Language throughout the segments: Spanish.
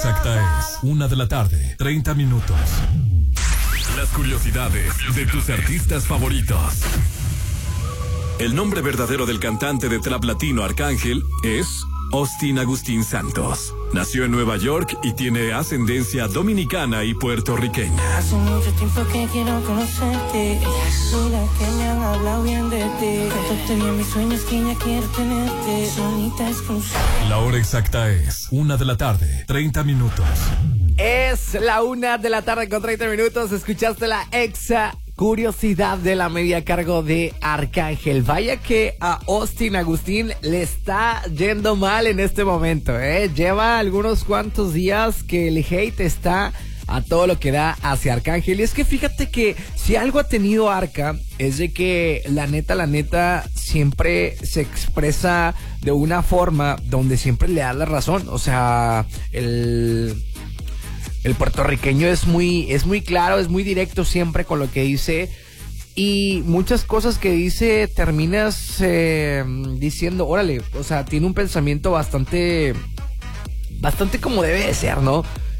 exacta es 1:30 p.m. Las curiosidades de tus artistas favoritos. El nombre verdadero del cantante de trap latino Arcángel es Austin Agustín Santos. Nació en Nueva York y tiene ascendencia dominicana y puertorriqueña. Hace mucho tiempo que quiero conocerte. Soy la que me han hablado bien de ti. Contarte bien mis sueños que ya quiero tenerte. Solita exclusiva. La hora exacta es 1:30 p.m. Es la 1:30 p.m. Escuchaste la exa curiosidad de la media a cargo de Arcángel. Vaya que a Austin Agustín le está yendo mal en este momento, ¿eh? Lleva algunos cuantos días que el hate está a todo lo que da hacia Arcángel. Y es que fíjate que si algo ha tenido Arca es de que la neta siempre se expresa de una forma donde siempre le da la razón. O sea, el puertorriqueño es muy claro, es muy directo siempre con lo que dice. Y muchas cosas que dice terminas diciendo, órale, o sea, tiene un pensamiento bastante como debe de ser, ¿no?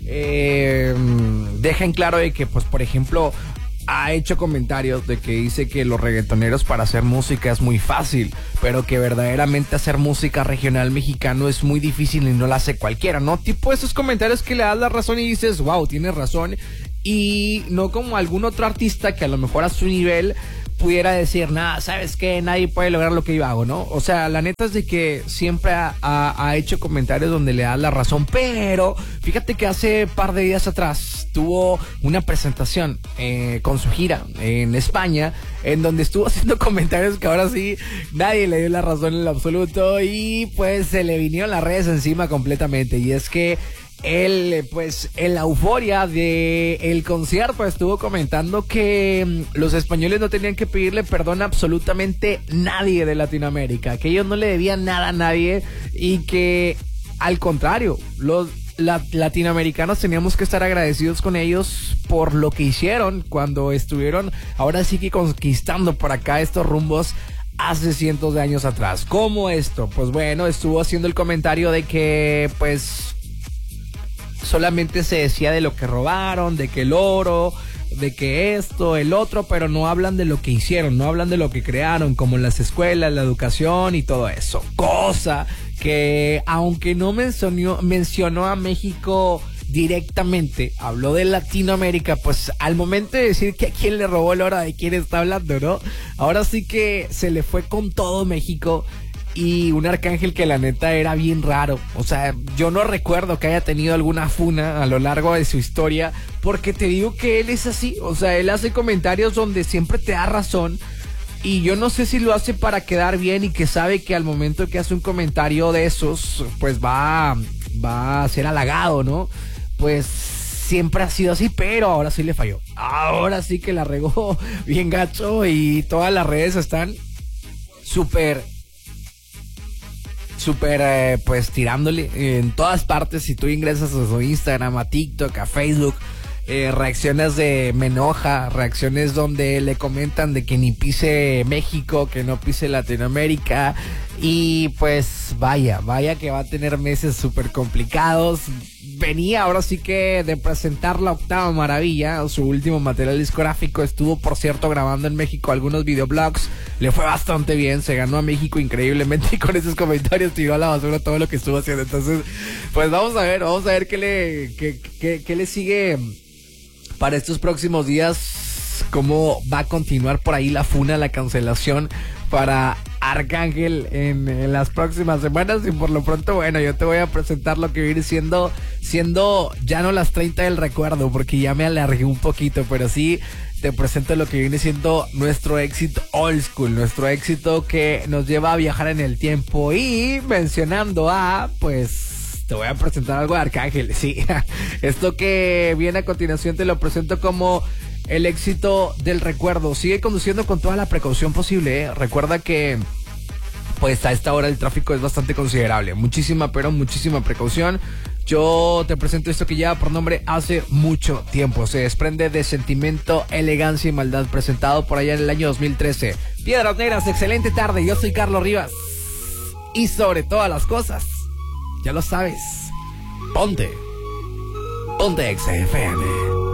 Deja en claro de que, pues, por ejemplo, ha hecho comentarios de que dice que los reggaetoneros para hacer música es muy fácil, pero que verdaderamente hacer música regional mexicano es muy difícil y no la hace cualquiera, ¿no? Tipo esos comentarios que le das la razón y dices, wow, tienes razón. Y no como algún otro artista que a lo mejor a su nivel pudiera decir, nada, ¿sabes qué? Nadie puede lograr lo que yo hago, ¿no? O sea, la neta es de que siempre ha hecho comentarios donde le da la razón, pero fíjate que hace par de días atrás tuvo una presentación con su gira en España, en donde estuvo haciendo comentarios que ahora sí nadie le dio la razón en lo absoluto y pues se le vinieron las redes encima completamente. Y es que él, pues, en la euforia del concierto estuvo comentando que los españoles no tenían que pedirle perdón a absolutamente nadie de Latinoamérica, que ellos no le debían nada a nadie y que, al contrario, los latinoamericanos teníamos que estar agradecidos con ellos por lo que hicieron cuando estuvieron ahora sí que conquistando por acá estos rumbos hace cientos de años atrás. ¿Cómo esto? Pues bueno, estuvo haciendo el comentario de que, pues, solamente se decía de lo que robaron, de que el oro, de que esto, el otro, pero no hablan de lo que hicieron, no hablan de lo que crearon, como las escuelas, la educación y todo eso. Cosa que, aunque no mencionó a México directamente, habló de Latinoamérica, pues al momento de decir que a quién le robó el oro, de quién está hablando, ¿no? Ahora sí que se le fue con todo México. Y un Arcángel que la neta era bien raro. O sea, yo no recuerdo que haya tenido alguna funa a lo largo de su historia, porque te digo que él es así. O sea, él hace comentarios donde siempre te da razón. Y yo no sé si lo hace para quedar bien y que sabe que al momento que hace un comentario de esos, pues va a ser halagado, ¿no? Pues siempre ha sido así, pero ahora sí le falló. Ahora sí que la regó bien gacho y todas las redes están súper pues tirándole en todas partes. Si tú ingresas a su Instagram, a TikTok, a Facebook, reacciones de me enoja, reacciones donde le comentan de que ni pise México, que no pise Latinoamérica. Y pues vaya que va a tener meses súper complicados. Venía ahora sí que de presentar la octava maravilla, su último material discográfico. Estuvo, por cierto, grabando en México algunos videoblogs. Le fue bastante bien, se ganó a México increíblemente y con esos comentarios tiró a la basura todo lo que estuvo haciendo. Entonces, pues vamos a ver qué le sigue para estos próximos días, cómo va a continuar por ahí la funa, la cancelación para Arcángel en las próximas semanas. Y por lo pronto, bueno, yo te voy a presentar lo que viene siendo ya no las 30 del recuerdo, porque ya me alargué un poquito, pero sí te presento lo que viene siendo nuestro éxito old school, nuestro éxito que nos lleva a viajar en el tiempo. Y mencionando pues te voy a presentar algo de Arcángel, sí. Esto que viene a continuación te lo presento como el éxito del recuerdo. Sigue conduciendo con toda la precaución posible, ¿eh? Recuerda que pues a esta hora el tráfico es bastante considerable. Muchísima precaución. Yo te presento esto que lleva por nombre Hace Mucho Tiempo. Se desprende de Sentimiento, Elegancia y Maldad, presentado por allá en el año 2013. Piedras Negras, excelente tarde. Yo soy Carlos Rivas. Y sobre todas las cosas, ya lo sabes, ponte Ponte XFM.